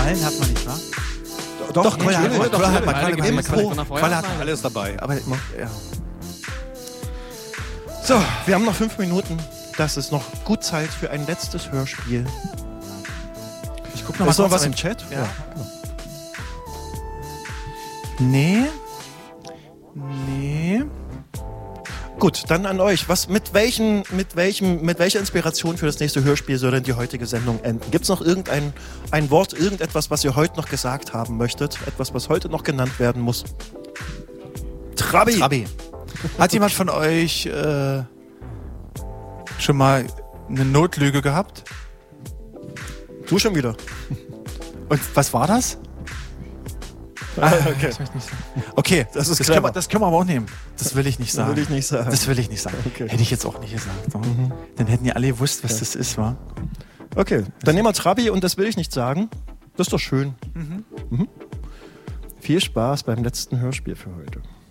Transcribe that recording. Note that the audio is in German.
Quallen hat man nicht, wa? Doch, Qualle hat man. Qualle hat alles dabei. Aber immer, ja. So, wir haben noch 5 Minuten. Das ist noch gut Zeit für ein letztes Hörspiel. Ich guck noch mal. Ist noch was im Chat? Ja. Nee. Gut, dann an euch. Mit welcher Inspiration für das nächste Hörspiel soll denn die heutige Sendung enden? Gibt es noch irgendein Wort, irgendetwas, was ihr heute noch gesagt haben möchtet? Etwas, was heute noch genannt werden muss? Trabi. Hat jemand von euch schon mal eine Notlüge gehabt? Du schon wieder. Und was war das? Okay. Okay, Das ist das clever. können wir aber auch nehmen. Das will ich nicht sagen. Das will ich nicht sagen. Okay. Hätte ich jetzt auch nicht gesagt. Dann hätten ja alle gewusst, was das ist, wa? Okay, dann nehmen wir Trabi und das will ich nicht sagen. Das ist doch schön. Viel Spaß beim letzten Hörspiel für heute.